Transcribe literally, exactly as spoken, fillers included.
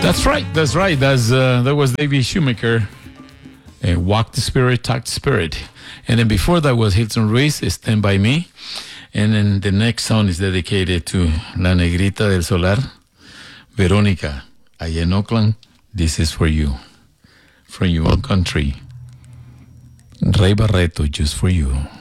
That's right. That's right. That's uh, that was David Shoemaker. Uh, Walk the Spirit, Talk the Spirit. And then before that was Hilton Ruiz, Stand By Me. And then the next song is dedicated to La Negrita del Solar, Verónica, allá en Oakland. This is for you, from your own country. Ray Barreto, just for you.